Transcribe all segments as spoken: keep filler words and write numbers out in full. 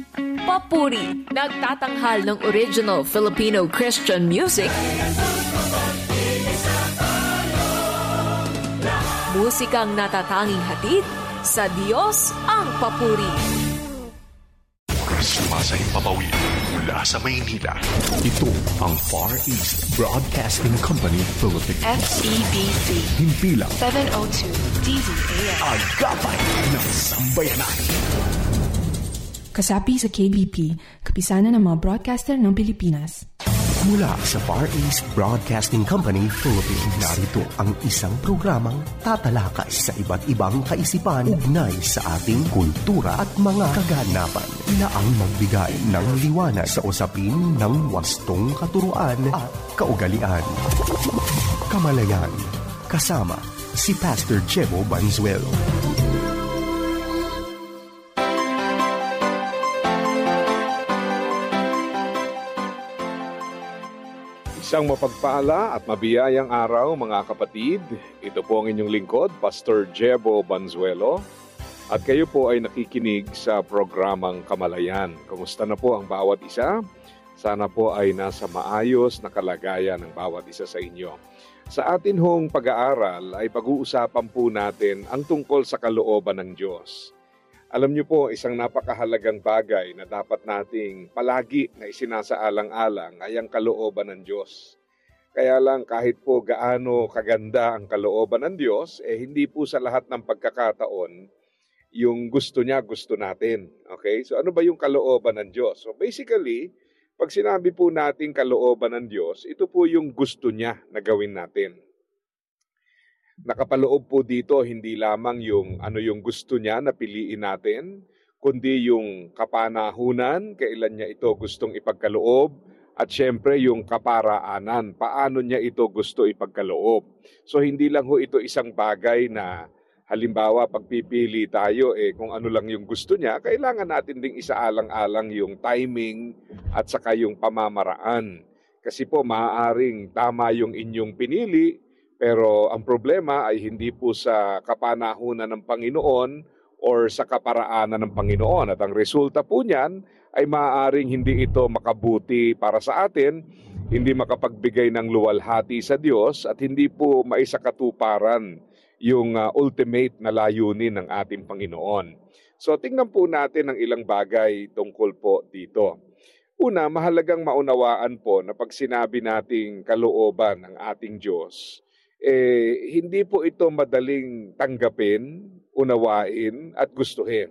Papuri, nagtatanghal ng original Filipino Christian music. Musikang natatanging hatid, sa Diyos ang papuri. Sumasahing papawid mula sa Maynila. Ito ang Far East Broadcasting Company Philippines. F E B C. Himpilang seven oh two D Z A M. Agapay ng Sambayanan. Kasapi sa K B P, kapisanan ng mga broadcaster ng Pilipinas. Mula sa Far East Broadcasting Company Philippines, narito ang isang programang tatalakay sa iba't ibang kaisipan ugnay sa ating kultura at mga kaganapan na ang magbigay ng liwanag sa usapin ng wastong katuruan at kaugalian. Kamalayan, kasama si Pastor Jebo Banzuelo. Isang mapagpala at mabiyayang araw mga kapatid. Ito po ang inyong lingkod, Pastor Jebo Banzuelo. At kayo po ay nakikinig sa programang Kamalayan. Kumusta na po ang bawat isa? Sana po ay nasa maayos na kalagayan ng bawat isa sa inyo. Sa atin hong pag-aaral ay pag-uusapan po natin ang tungkol sa kalooban ng Diyos. Alam niyo po, isang napakahalagang bagay na dapat nating palagi na isinasaalang-alang ay ang kalooban ng Diyos. Kaya lang kahit po gaano kaganda ang kalooban ng Diyos, eh hindi po sa lahat ng pagkakataon yung gusto niya, gusto natin. Okay? So ano ba yung kalooban ng Diyos? So basically, pag sinabi po natin kalooban ng Diyos, ito po yung gusto niya na gawin natin. Nakapaloob po dito hindi lamang yung ano yung gusto niya na piliin natin, kundi yung kapanahunan, kailan niya ito gustong ipagkaloob, at syempre yung kaparaanan, paano niya ito gusto ipagkaloob. So hindi lang ho ito isang bagay na halimbawa pagpipili tayo eh kung ano lang yung gusto niya, kailangan natin ding isaalang-alang yung timing at saka yung pamamaraan. Kasi po maaaring tama yung inyong pinili, pero ang problema ay hindi po sa kapanahunan ng Panginoon or sa kaparaanan ng Panginoon. At ang resulta po niyan ay maaaring hindi ito makabuti para sa atin, hindi makapagbigay ng luwalhati sa Diyos, at hindi po maisakatuparan yung uh, ultimate na layunin ng ating Panginoon. So tingnan po natin ang ilang bagay tungkol po dito. Una, mahalagang maunawaan po na pag sinabi nating kalooban ng ating Diyos, eh, hindi po ito madaling tanggapin, unawain at gustuhin.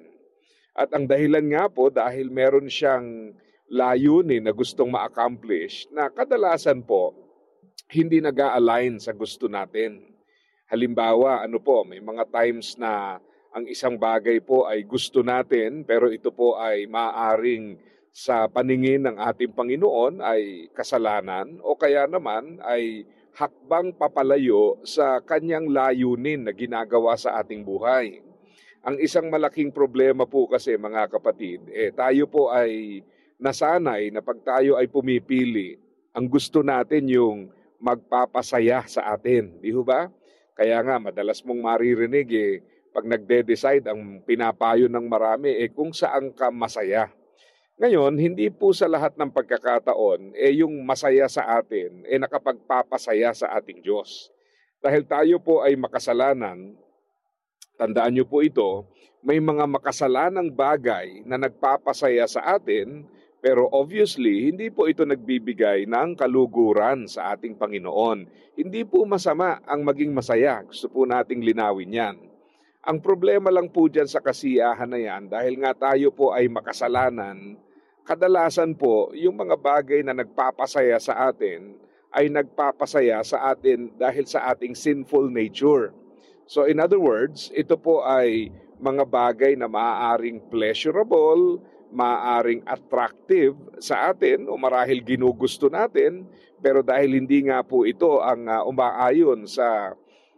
At ang dahilan nga po dahil meron siyang layunin na gustong ma-accomplish na kadalasan po hindi nag-a-align sa gusto natin. Halimbawa, ano po, may mga times na ang isang bagay po ay gusto natin pero ito po ay maaaring sa paningin ng ating Panginoon ay kasalanan o kaya naman ay hakbang papalayo sa kanyang layunin na ginagawa sa ating buhay. Ang isang malaking problema po kasi mga kapatid, eh, tayo po ay nasanay na pag tayo ay pumipili, ang gusto natin yung magpapasaya sa atin. Di ba? Kaya nga madalas mong maririnig eh, pag nagde-decide ang pinapayo ng marami eh kung saan ka masaya. Ngayon, hindi po sa lahat ng pagkakataon, eh yung masaya sa atin, eh nakapagpapasaya sa ating Diyos. Dahil tayo po ay makasalanan, tandaan niyo po ito, may mga makasalanang bagay na nagpapasaya sa atin, pero obviously, hindi po ito nagbibigay ng kaluguran sa ating Panginoon. Hindi po masama ang maging masaya. Gusto po nating linawin yan. Ang problema lang po dyan sa kasiyahan na yan, dahil nga tayo po ay makasalanan, kadalasan po, yung mga bagay na nagpapasaya sa atin ay nagpapasaya sa atin dahil sa ating sinful nature. So in other words, ito po ay mga bagay na maaaring pleasurable, maaaring attractive sa atin o marahil ginugusto natin, pero dahil hindi nga po ito ang uh, umaayon sa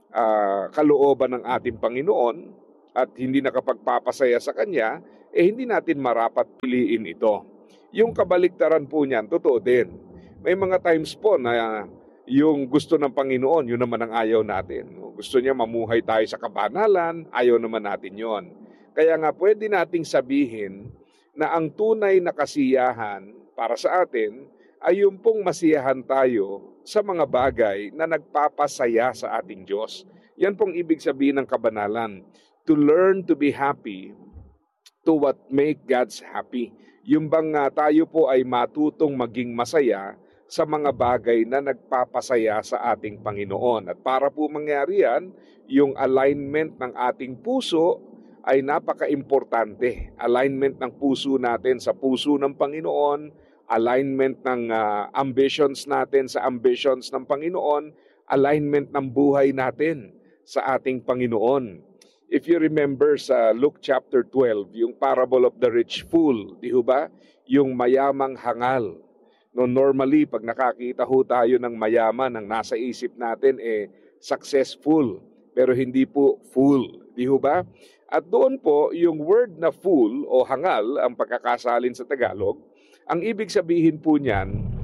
uh, kalooban ng ating Panginoon at hindi nakapagpapasaya sa Kanya, eh hindi natin marapat piliin ito. Yung kabaliktaran po niyan, totoo din. May mga times po na yung gusto ng Panginoon, yun naman ang ayaw natin. Gusto niya mamuhay tayo sa kabanalan, ayaw naman natin yon. Kaya nga pwede nating sabihin na ang tunay na kasiyahan para sa atin ay yung pong masiyahan tayo sa mga bagay na nagpapasaya sa ating Diyos. Yan pong ibig sabihin ng kabanalan. To learn to be happy to what make God's happy. Yung bang uh, tayo po ay matutong maging masaya sa mga bagay na nagpapasaya sa ating Panginoon. At para po mangyari yan, yung alignment ng ating puso ay napaka-importante. Alignment ng puso natin sa puso ng Panginoon, alignment ng uh, ambitions natin sa ambitions ng Panginoon, alignment ng buhay natin sa ating Panginoon. If you remember sa Luke chapter twelve, yung parable of the rich fool, di ba? Yung mayamang hangal. No, normally, pag nakakita ho tayo ng mayaman, ang nasa isip natin eh successful, pero hindi po fool, di ba? At doon po, yung word na fool o hangal, ang pagkakasalin sa Tagalog, ang ibig sabihin po niyan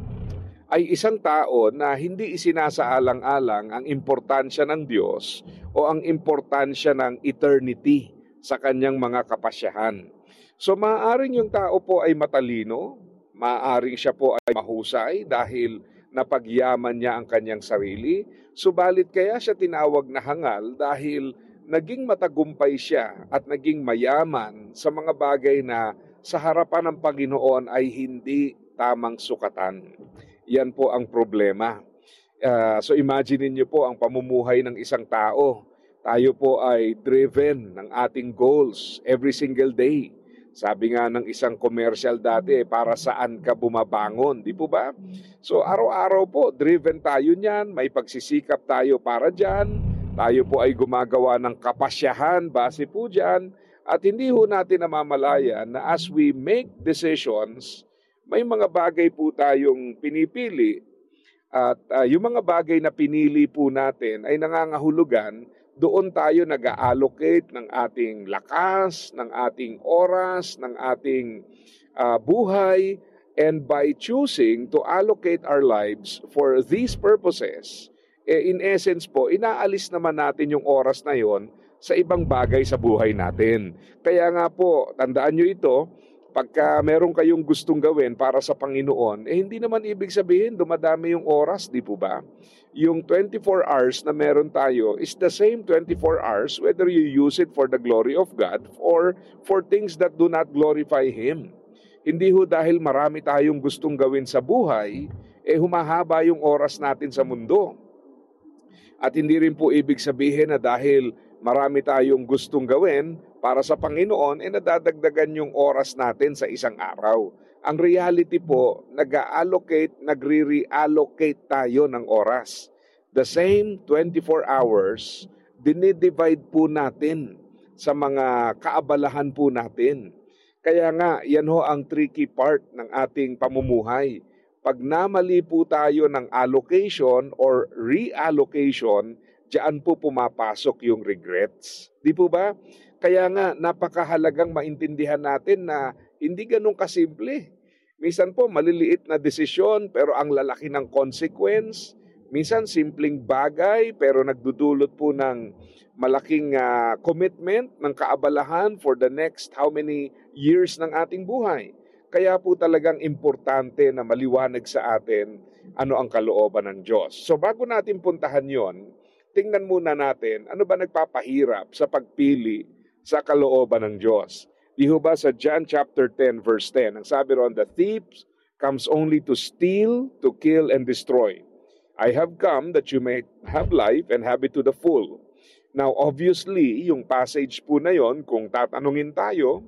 ay isang tao na hindi isinasaalang-alang ang importansya ng Diyos o ang importansya ng eternity sa kanyang mga kapasyahan. So maaaring yung tao po ay matalino, maaaring siya po ay mahusay dahil napagyaman niya ang kanyang sarili, subalit kaya siya tinawag na hangal dahil naging matagumpay siya at naging mayaman sa mga bagay na sa harapan ng Panginoon ay hindi tamang sukatan. Yan po ang problema. Uh, so imagine niyo po ang pamumuhay ng isang tao. Tayo po ay driven ng ating goals every single day. Sabi nga ng isang commercial dati, para saan ka bumabangon, di po ba? So araw-araw po, driven tayo niyan, may pagsisikap tayo para dyan, tayo po ay gumagawa ng kapasyahan base po dyan, at hindi ho natin namamalayan na as we make decisions, may mga bagay po tayong pinipili at uh, yung mga bagay na pinili po natin ay nangangahulugan, doon tayo nag-allocate ng ating lakas, ng ating oras, ng ating uh, buhay, and by choosing to allocate our lives for these purposes, eh, in essence po, inaalis naman natin yung oras na yon sa ibang bagay sa buhay natin. Kaya nga po, tandaan nyo ito, pagka meron kayong gustong gawin para sa Panginoon, eh hindi naman ibig sabihin dumadami yung oras, di po ba? Yung twenty-four hours na meron tayo is the same twenty-four hours whether you use it for the glory of God or for things that do not glorify Him. Hindi ho dahil marami tayong gustong gawin sa buhay, eh humahaba yung oras natin sa mundo. At hindi rin po ibig sabihin na dahil marami tayong gustong gawin para sa Panginoon, eh nadadagdagan yung oras natin sa isang araw. Ang reality po, nag-allocate, nagre-reallocate tayo ng oras. The same twenty-four hours, dinidivide po natin sa mga kaabalahan po natin. Kaya nga, yan ho ang tricky part ng ating pamumuhay. Pag namali po tayo ng allocation or reallocation, diyan po pumapasok yung regrets. Di po ba? Kaya nga, napakahalagang maintindihan natin na hindi ganun kasimple. Minsan po, maliliit na desisyon pero ang lalaki ng consequence. Minsan, simpleng bagay pero nagdudulot po ng malaking uh, commitment, ng kaabalahan for the next how many years ng ating buhay. Kaya po talagang importante na maliwanag sa atin ano ang kalooban ng Diyos. So bago natin puntahan yon, tingnan muna natin ano ba nagpapahirap sa pagpili sa kalooban ng Diyos. Di ho ba sa John chapter ten verse ten, ang sabi ron, the thief comes only to steal, to kill, and destroy. I have come that you may have life and have it to the full. Now obviously, yung passage po na yon, kung tatanungin tayo,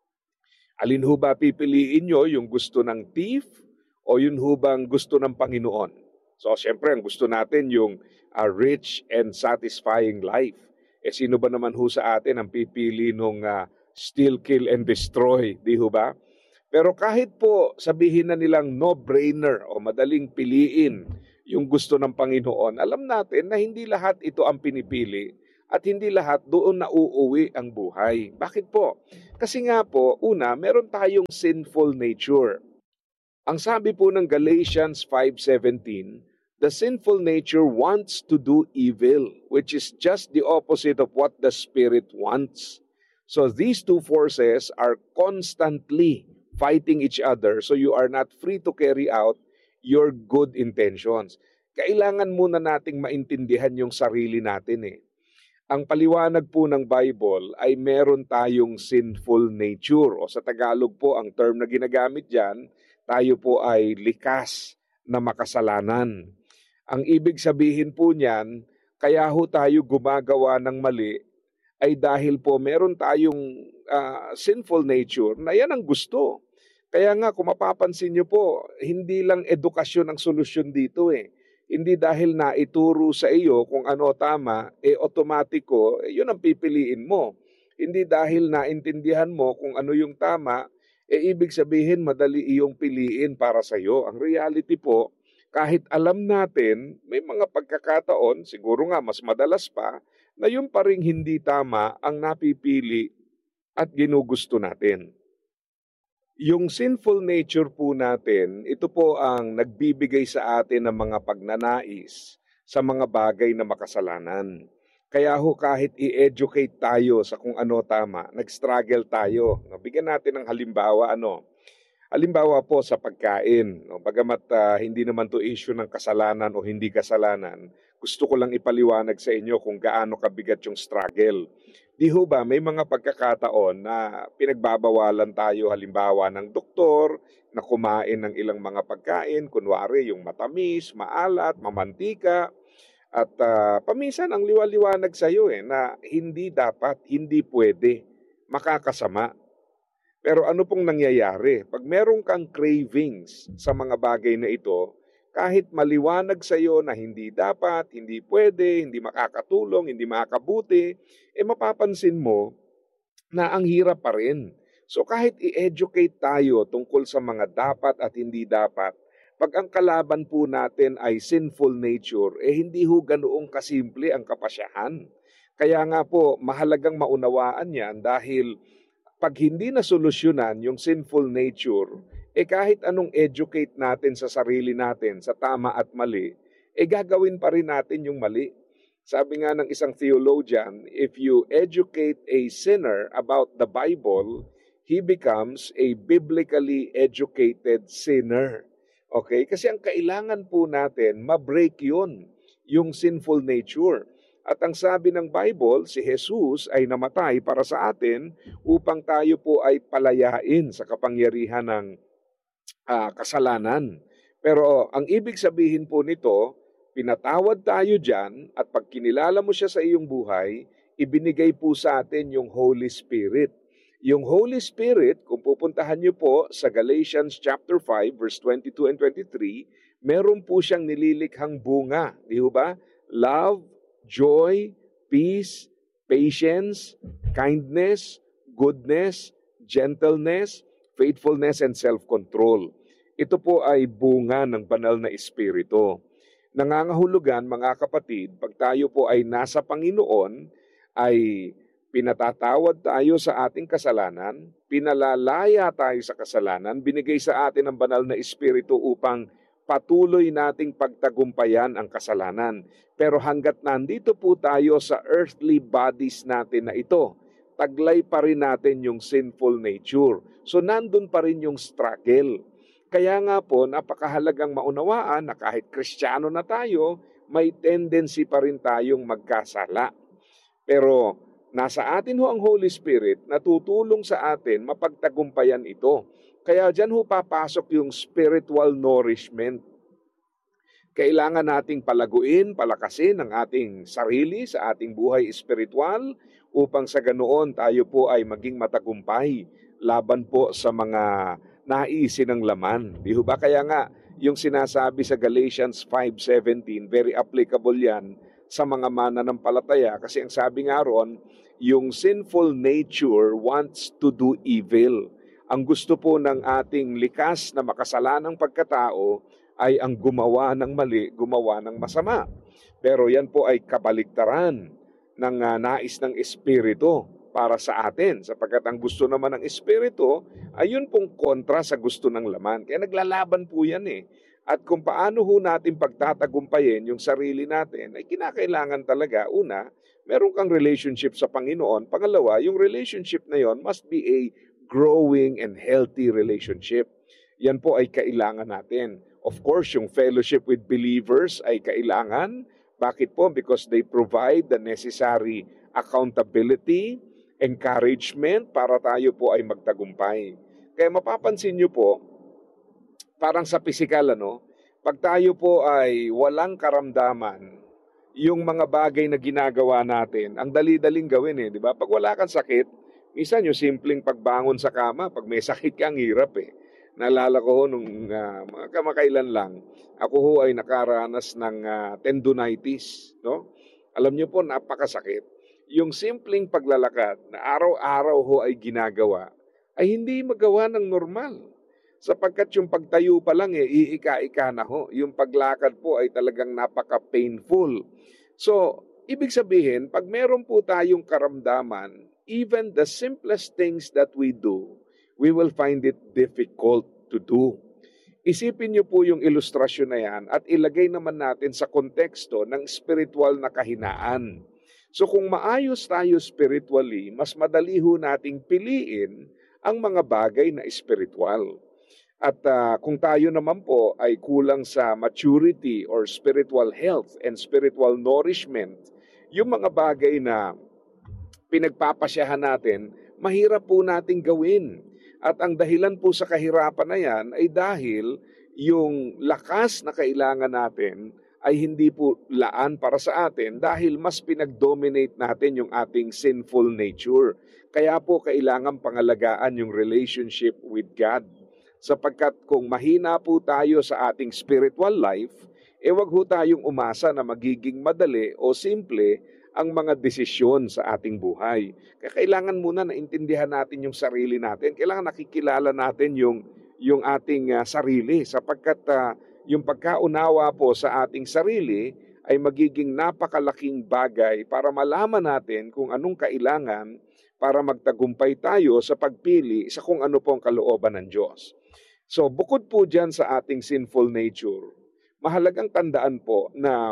alin ho ba pipiliin nyo, yung gusto ng thief o yun ho bang gusto ng Panginoon? So siyempre, ang gusto natin yung a rich and satisfying life. Eh sino ba naman ho sa atin ang pipili nung uh, steal, kill, and destroy, di ho ba? Pero kahit po sabihin na nilang no-brainer o madaling piliin yung gusto ng Panginoon, alam natin na hindi lahat ito ang pinipili at hindi lahat doon nauuwi ang buhay. Bakit po? Kasi nga po, una, meron tayong sinful nature. Ang sabi po ng Galatians five seventeen, the sinful nature wants to do evil, which is just the opposite of what the Spirit wants. So these two forces are constantly fighting each other, so you are not free to carry out your good intentions. Kailangan muna nating maintindihan yung sarili natin eh. Ang paliwanag po ng Bible ay meron tayong sinful nature, o sa Tagalog po ang term na ginagamit dyan, tayo po ay likas na makasalanan. Ang ibig sabihin po niyan, kaya ho tayo gumagawa ng mali ay dahil po meron tayong uh, sinful nature na yan ang gusto. Kaya nga kung mapapansin nyo po, hindi lang edukasyon ang solusyon dito eh. Hindi dahil na ituro sa iyo kung ano tama, eh otomatiko, eh, yun ang pipiliin mo. Hindi dahil naintindihan mo kung ano yung tama, eh ibig sabihin madali iyong piliin para sa iyo. Ang reality po, kahit alam natin, may mga pagkakataon, siguro nga mas madalas pa, na yun pa ring hindi tama ang napipili at ginugusto natin. Yung sinful nature po natin, ito po ang nagbibigay sa atin ng mga pagnanais sa mga bagay na makasalanan. Kaya ho kahit i-educate tayo sa kung ano tama, nag-struggle tayo. Bigyan natin ng halimbawa, ano? Halimbawa po sa pagkain. Bagamat uh, hindi naman to issue ng kasalanan o hindi kasalanan, gusto ko lang ipaliwanag sa inyo kung gaano kabigat yung struggle. Di ho ba, may mga pagkakataon na pinagbabawalan tayo halimbawa ng doktor na kumain ng ilang mga pagkain, kunwari yung matamis, maalat, mamantika, at uh, paminsan ang liwaliwanag sa iyo eh, na hindi dapat, hindi pwede, makakasama. Pero ano pong nangyayari? Pag meron kang cravings sa mga bagay na ito, kahit maliwanag sa iyo na hindi dapat, hindi pwede, hindi makakatulong, hindi makakabuti, eh mapapansin mo na ang hirap pa rin. So kahit i-educate tayo tungkol sa mga dapat at hindi dapat, pag ang kalaban po natin ay sinful nature, eh hindi ho ganoong kasimple ang kapasyahan. Kaya nga po, mahalagang maunawaan yan dahil pag hindi na solusyonan yung sinful nature, eh kahit anong educate natin sa sarili natin sa tama at mali, eh gagawin pa rin natin yung mali. Sabi nga ng isang theologian, if you educate a sinner about the Bible, he becomes a biblically educated sinner. Okay? Kasi ang kailangan po natin, ma-break yun, yung sinful nature. At ang sabi ng Bible, si Jesus ay namatay para sa atin upang tayo po ay palayain sa kapangyarihan ng uh, kasalanan. Pero ang ibig sabihin po nito, pinatawad tayo dyan at pag kinilala mo siya sa iyong buhay, ibinigay po sa atin yung Holy Spirit. Yung Holy Spirit, kung pupuntahan niyo po sa Galatians chapter five, verse twenty-two and twenty-three, meron po siyang nililikhang bunga. Di ba? Love, joy, peace, patience, kindness, goodness, gentleness, faithfulness, and self-control. Ito po ay bunga ng banal na Espiritu. Nangangahulugan, mga kapatid, pag tayo po ay nasa Panginoon, ay pinatatawad tayo sa ating kasalanan, pinalalaya tayo sa kasalanan, binigay sa atin ang banal na Espiritu upang patuloy nating pagtagumpayan ang kasalanan. Pero hanggat nandito po tayo sa earthly bodies natin na ito, taglay pa rin natin yung sinful nature. So nandun pa rin yung struggle. Kaya nga po, napakahalagang maunawaan na kahit Kristiyano na tayo, may tendency pa rin tayong magkasala. Pero nasa atin ho ang Holy Spirit na tutulong sa atin mapagtagumpayan ito. Kaya dyan ho papasok yung spiritual nourishment. Kailangan nating palaguin, palakasin ang ating sarili sa ating buhay espiritual upang sa ganoon tayo po ay maging matagumpay laban po sa mga naisin ng laman. Di ba? Kaya nga, yung sinasabi sa Galatians five seventeen, very applicable yan sa mga mananampalataya. Kasi ang sabi nga ron, yung sinful nature wants to do evil. Ang gusto po ng ating likas na makasalanang pagkatao ay ang gumawa ng mali, gumawa ng masama. Pero yan po ay kabaliktaran ng uh, nais ng Espiritu para sa atin. Sapagkat ang gusto naman ng Espiritu ay yun pong kontra sa gusto ng laman. Kaya naglalaban po yan eh. At kung paano ho natin pagtatagumpayin yung sarili natin, ay kinakailangan talaga, una, meron kang relationship sa Panginoon. Pangalawa, yung relationship na yon must be a growing and healthy relationship. Yan po ay kailangan natin. Of course, yung fellowship with believers ay kailangan. Bakit po? Because they provide the necessary accountability, encouragement para tayo po ay magtagumpay. Kaya mapapansin nyo po, parang sa pisikal, ano, pag tayo po ay walang karamdaman, yung mga bagay na ginagawa natin, ang dali-daling gawin eh, di ba? Pag wala kang sakit, minsan yung simpleng pagbangon sa kama, pag may sakit ka, ang hirap eh. Naalala ko nung uh, mga kamakailan lang, ako ho ay nakaranas ng uh, tendonitis, no? Alam niyo po, napakasakit. Yung simpleng paglalakad na araw-araw ho ay ginagawa, ay hindi magawa ng normal. Sapagkat yung pagtayo pa lang, eh, iika-ika na ho. Yung paglakad po ay talagang napaka-painful. So, ibig sabihin, pag meron po tayong karamdaman, even the simplest things that we do, we will find it difficult to do. Isipin niyo po yung ilustrasyon na yan at ilagay naman natin sa konteksto ng spiritual na kahinaan. So kung maayos tayo spiritually, mas madali ho nating piliin ang mga bagay na spiritual. At uh, kung tayo naman po ay kulang sa maturity or spiritual health and spiritual nourishment, yung mga bagay na pinagpapasyahan natin, mahirap po nating gawin. At ang dahilan po sa kahirapan na yan ay dahil yung lakas na kailangan natin ay hindi po laan para sa atin dahil mas pinag-dominate natin yung ating sinful nature. Kaya po kailangan pangalagaan yung relationship with God. Sapagkat kung mahina po tayo sa ating spiritual life, eh wag ho tayong umasa na magiging madali o simple ang mga desisyon sa ating buhay. Kaya kailangan muna na intindihan natin yung sarili natin. Kailangan nakikilala natin yung, yung ating uh, sarili sapagkat uh, yung pagkaunawa po sa ating sarili ay magiging napakalaking bagay para malaman natin kung anong kailangan para magtagumpay tayo sa pagpili sa kung ano po ang kalooban ng Diyos. So, bukod po dyan sa ating sinful nature, mahalagang tandaan po na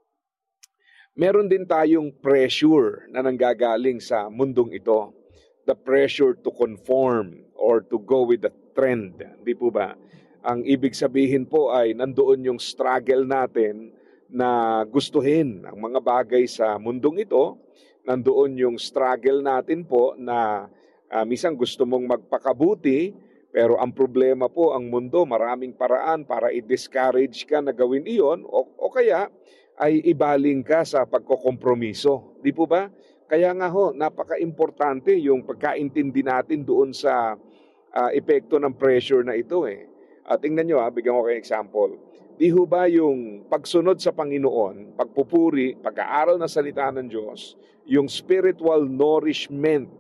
meron din tayong pressure na nanggagaling sa mundong ito. The pressure to conform or to go with the trend. Di po ba? Ang ibig sabihin po ay nandoon yung struggle natin na gustuhin ang mga bagay sa mundong ito. Nandoon yung struggle natin po na uh, minsan gusto mong magpakabuti, pero ang problema po, ang mundo, maraming paraan para i-discourage ka na gawin iyon o, o kaya ay ibaling ka sa pagkokompromiso. Di po ba? Kaya nga ho, napaka-importante yung pagkaintindi natin doon sa uh, epekto ng pressure na ito eh. Uh, tingnan nyo ha, bigyan ko kayo example. Di ho ba yung pagsunod sa Panginoon, pagpupuri, pag-aaral ng salita ng Diyos, yung spiritual nourishment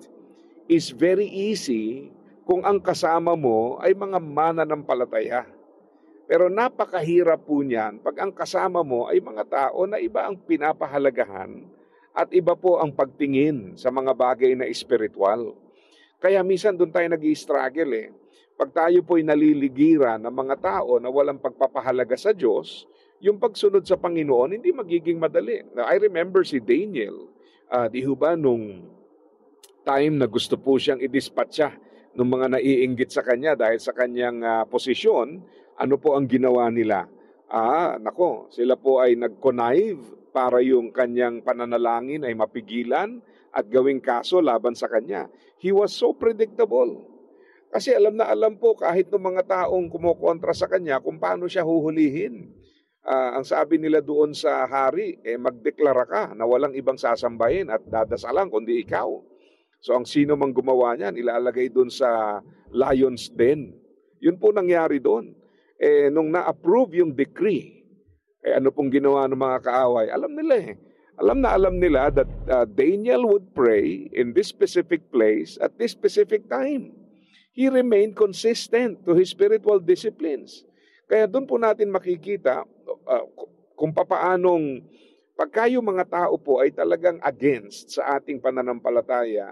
is very easy kung ang kasama mo ay mga mananampalataya. Pero napakahirap po niyan pag ang kasama mo ay mga tao na iba ang pinapahalagahan at iba po ang pagtingin sa mga bagay na espiritual. Kaya minsan doon tayo nag-i-struggle eh. Pag tayo po'y naliligiran ng mga tao na walang pagpapahalaga sa Diyos, yung pagsunod sa Panginoon hindi magiging madali. Now, I remember si Daniel, uh, di ho ba nung time na gusto po siyang i-dispatcha ng mga naiinggit sa kanya dahil sa kanyang uh, posisyon, ano po ang ginawa nila? Ah, nako, sila po ay nag-connive para yung kanyang pananalangin ay mapigilan at gawing kaso laban sa kanya. He was so predictable. Kasi alam na alam po kahit ng mga taong kumukontra sa kanya kung paano siya huhulihin. Uh, ang sabi nila doon sa hari, eh magdeklara ka na walang ibang sasambahin at dadasalan kundi ikaw. So ang sino mang gumawa niyan, ilalagay doon sa lion's den. Yun po nangyari doon. Eh, nung na-approve yung decree, eh ano pong ginawa ng mga kaaway? Alam nila eh. Alam na alam nila that uh, Daniel would pray in this specific place at this specific time. He remained consistent to his spiritual disciplines. Kaya doon po natin makikita uh, kung papaanong pagka yung mga tao po ay talagang against sa ating pananampalataya,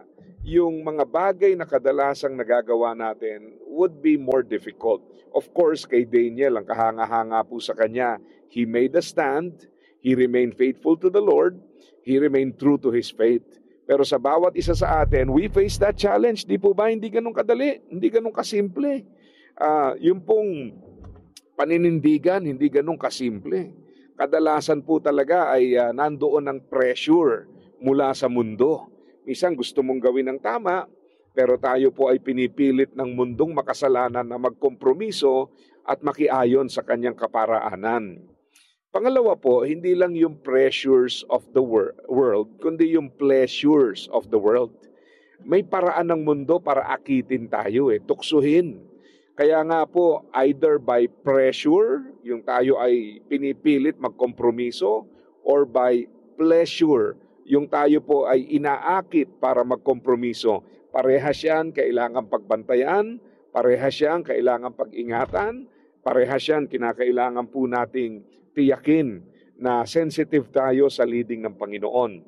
yung mga bagay na kadalasang nagagawa natin would be more difficult. Of course, kay Daniel, ang kahanga-hanga po sa kanya, he made a stand, he remained faithful to the Lord, he remained true to his faith. Pero sa bawat isa sa atin, we face that challenge. Di po ba? Hindi ganun kadali, hindi ganun kasimple. Uh, yung pong paninindigan, hindi ganun kasimple. Kadalasan po talaga ay uh, nandoon ang pressure mula sa mundo. Minsan gusto mong gawin ng tama, pero tayo po ay pinipilit ng mundong makasalanan na magkompromiso at makiayon sa kanyang kaparaanan. Pangalawa po, hindi lang yung pressures of the wor- world, kundi yung pleasures of the world. May paraan ng mundo para akitin tayo, eh, tuksuhin. Kaya nga po, either by pressure, yung tayo ay pinipilit magkompromiso, or by pleasure, yung tayo po ay inaakit para magkompromiso. Parehas yan, kailangan pagbantayan, parehas yan, kailangan pag-ingatan, parehas yan, kinakailangan po nating tiyakin na sensitive tayo sa leading ng Panginoon.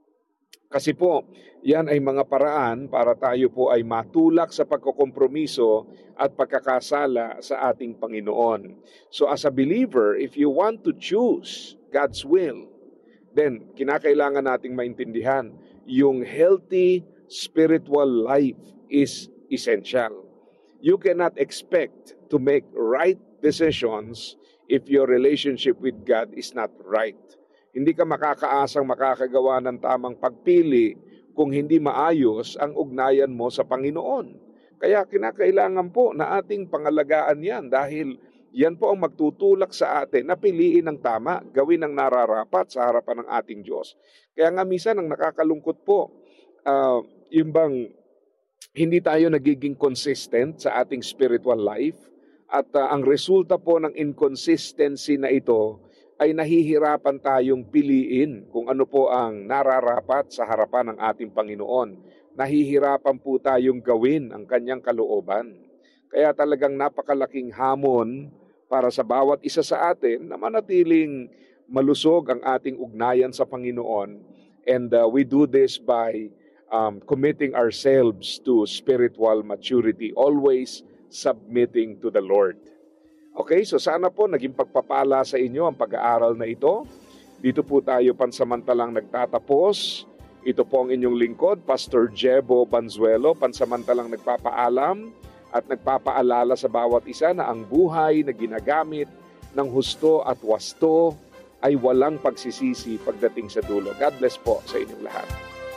Kasi po, yan ay mga paraan para tayo po ay matulak sa pagkokompromiso at pagkakasala sa ating Panginoon. So as a believer, if you want to choose God's will, then kinakailangan nating maintindihan yung healthy spiritual life is essential. You cannot expect to make right decisions if your relationship with God is not right. Hindi ka makakaasang makakagawa ng tamang pagpili kung hindi maayos ang ugnayan mo sa Panginoon. Kaya kinakailangan po na ating pangalagaan yan dahil yan po ang magtutulak sa atin na piliin ng tama, gawin ang nararapat sa harapan ng ating Diyos. Kaya nga minsan ang nakakalungkot po, uh, yung bang hindi tayo nagiging consistent sa ating spiritual life at uh, ang resulta po ng inconsistency na ito ay nahihirapan tayong piliin kung ano po ang nararapat sa harapan ng ating Panginoon. Nahihirapan po tayong gawin ang kanyang kalooban. Kaya talagang napakalaking hamon para sa bawat isa sa atin na manatiling malusog ang ating ugnayan sa Panginoon. And uh, we do this by um, committing ourselves to spiritual maturity, always submitting to the Lord. Okay, so sana po naging pagpapala sa inyo ang pag-aaral na ito. Dito po tayo pansamantalang nagtatapos. Ito po ang inyong lingkod, Pastor Jebo Banzuelo, pansamantalang nagpapaalam at nagpapaalala sa bawat isa na ang buhay na ginagamit ng husto at wasto ay walang pagsisisi pagdating sa dulo. God bless po sa inyong lahat.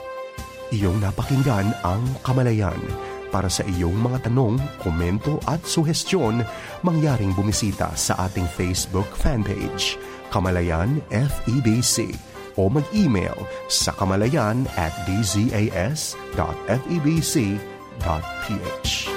Iyong napakinggan ang Kamalayan. Para sa iyong mga tanong, komento at suhestyon, mangyaring bumisita sa ating Facebook fanpage, Kamalayan F E B C, o mag-email sa kamalayan at d z a s dot f e b c dot p h.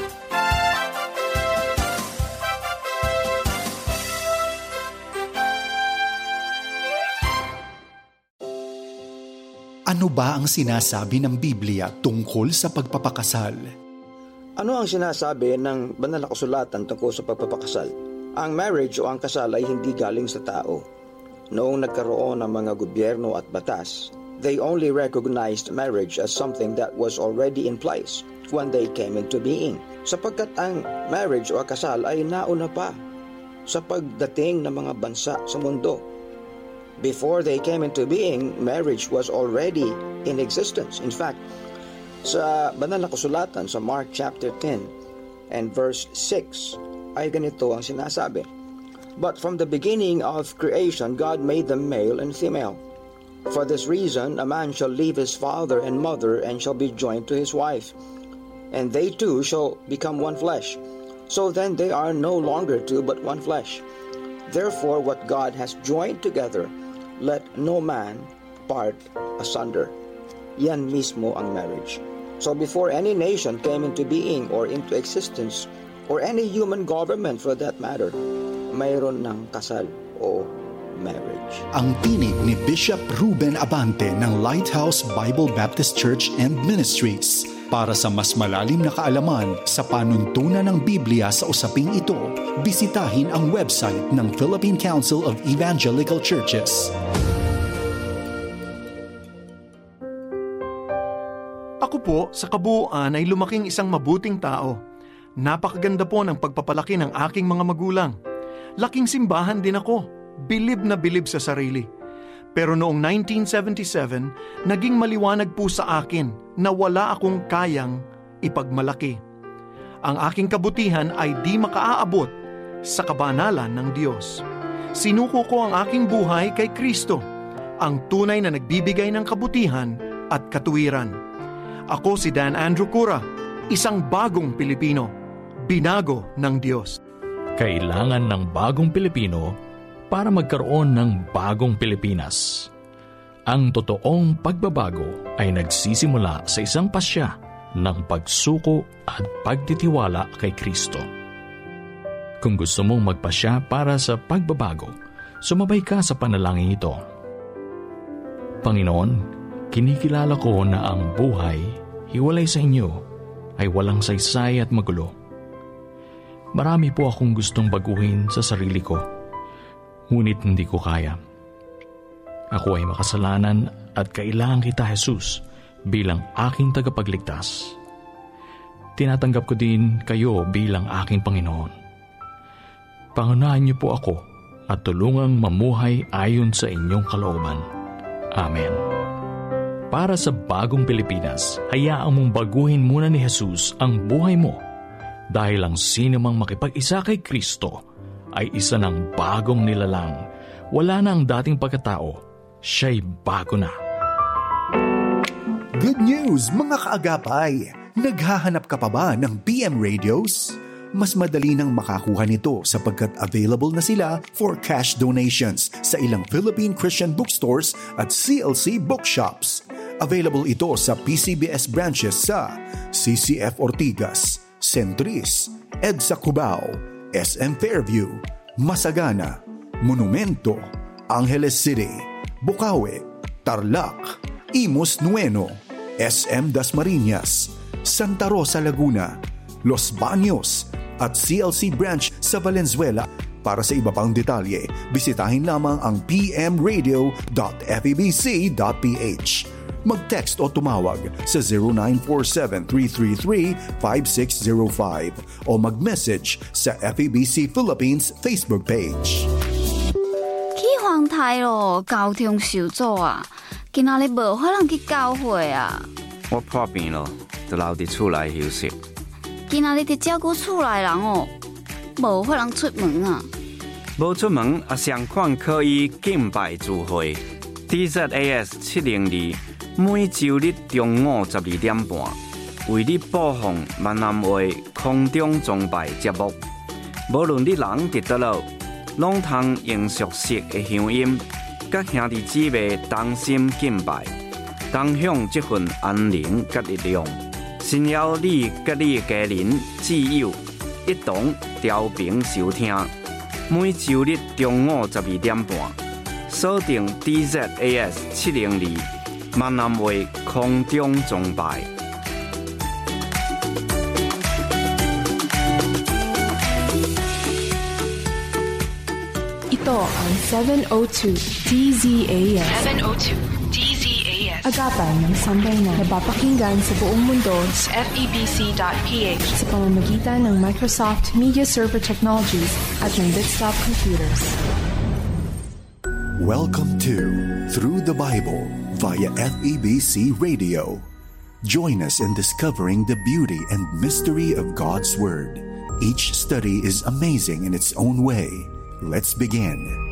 Ano ba ang sinasabi ng Biblia tungkol sa pagpapakasal? Ano ang sinasabi ng banal na kasulatan tungkol sa pagpapakasal? Ang marriage o ang kasal ay hindi galing sa tao. Noong nagkaroon ng mga gobyerno at batas, they only recognized marriage as something that was already in place when they came into being. Sapagkat ang marriage o kasal ay nauna pa sa pagdating ng mga bansa sa mundo. Before they came into being, marriage was already in existence. In fact, sa banal na kasulatan sa Mark chapter ten and verse six ay ganito ang sinasabi. But from the beginning of creation, God made them male and female. For this reason, a man shall leave his father and mother and shall be joined to his wife, and they two shall become one flesh. So then they are no longer two but one flesh. Therefore, what God has joined together, let no man part asunder. Yan mismo ang marriage. So before any nation came into being or into existence, or any human government for that matter, mayroon ng kasal o marriage. Ang tinig ni Bishop Ruben Abante ng Lighthouse Bible Baptist Church and Ministries. Para sa mas malalim na kaalaman sa panuntunan ng Biblia sa usaping ito, bisitahin ang website ng Philippine Council of Evangelical Churches. Ako po sa kabuuan ay lumaking isang mabuting tao. Napakaganda po ng pagpapalaki ng aking mga magulang. Laking simbahan din ako, bilib na bilib sa sarili. Pero noong nineteen seventy-seven, naging maliwanag po sa akin na wala akong kayang ipagmalaki. Ang aking kabutihan ay di makaaabot sa kabanalan ng Diyos. Sinuko ko ang aking buhay kay Kristo, ang tunay na nagbibigay ng kabutihan at katuwiran. Ako si Dan Andrew Cura, isang bagong Pilipino, binago ng Diyos. Kailangan ng bagong Pilipino para magkaroon ng bagong Pilipinas. Ang totoong pagbabago ay nagsisimula sa isang pasya ng pagsuko at pagtitiwala kay Kristo. Kung gusto mong magpasya para sa pagbabago, sumabay ka sa panalangin ito. Panginoon, kinikilala ko na ang buhay, hiwalay sa inyo, ay walang saysay at magulo. Marami po akong gustong baguhin sa sarili ko, ngunit hindi ko kaya. Ako ay makasalanan at kailangan kita, Jesus, bilang aking tagapagligtas. Tinatanggap ko din kayo bilang aking Panginoon. Pangunahan niyo po ako at tulungang mamuhay ayon sa inyong kalooban. Amen. Para sa bagong Pilipinas, hayaan mong baguhin muna ni Jesus ang buhay mo dahil ang sino mang makipag-isa kay Kristo ay isa ng bagong nilalang. Wala na ang dating pagkatao, siya'y bago na. Good news mga kaagapay! Naghahanap ka pa ba ng P M radios? Mas madali nang makakuha nito sapagkat available na sila for cash donations sa ilang Philippine Christian bookstores at C L C bookshops. Available ito sa P C B S branches sa C C F Ortigas, Centris, EDSA Cubao, S M Fairview, Masagana, Monumento, Angeles City, Bukawi, Tarlac, Imus Nueno, S M Dasmariñas, Santa Rosa Laguna, Los Baños at C L C branch sa Valenzuela. Para sa iba pang detalye, bisitahin lamang ang p m radio dot f e b c dot p h. Mag-text o tumawag sa zero nine four seven, three three three, five six zero five o mag-message sa F E B C Philippines Facebook page. 去皇台咯，交通受阻啊！今仔日无可能去教會啊！ 我破病咯，就留伫厝內休息。 今仔日伫照顧厝內人哦，無可能出門啊！ 無出門啊，上款可以敬拜聚會 D Z A S 七零二。每周日中午十二點半，為你播放閩南話空中崇拜節目。無論你人佇倒落，攏通用熟悉的鄉音，甲兄弟姊妹同心敬拜，共享這份安寧甲力量。神邀你甲你家人摯友一同調頻收聽。每周日中午十二點半，鎖定 D Z A S 七零二。閩南話空中崇拜。 Ito ang seven oh two D Z A S. seven oh two D Z A S. Agapan ng sambayanan na napapakinggan sa buong mundo sa f e b c dot p h sa pamamagitan ng Microsoft Media Server Technologies at ng Bitstop Computers. Welcome to Through the Bible via F E B C Radio. Join us in discovering the beauty and mystery of God's Word. Each study is amazing in its own way. Let's begin.